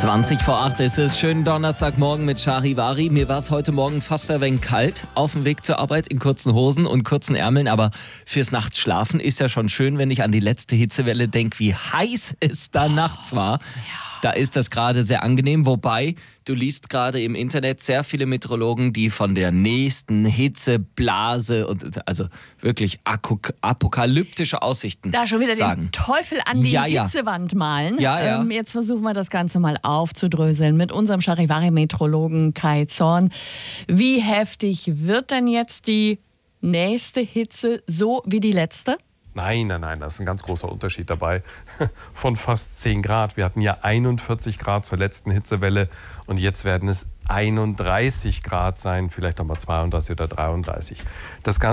20 vor 8 ist es. Schönen Donnerstagmorgen mit Charivari. Mir war es heute Morgen fast ein wenig kalt auf dem Weg zur Arbeit in kurzen Hosen und kurzen Ärmeln. Aber fürs Nachtschlafen ist ja schon schön, wenn ich an die letzte Hitzewelle denke, wie heiß es da nachts war. Da ist das gerade sehr angenehm. Wobei, du liest gerade im Internet sehr viele Meteorologen, die von der nächsten Hitzeblase und also wirklich apokalyptische Aussichten Da schon wieder sagen. Den Teufel an die Hitzewand malen. Jetzt versuchen wir das Ganze mal aufzudröseln mit unserem Charivari-Meteorologen Kai Zorn. Wie heftig wird denn jetzt die nächste Hitze so wie die letzte? Nein, da ist ein ganz großer Unterschied dabei. Von fast 10 Grad. Wir hatten ja 41 Grad zur letzten Hitzewelle und jetzt werden es 31 Grad sein, vielleicht nochmal 32 oder 33. Das Ganze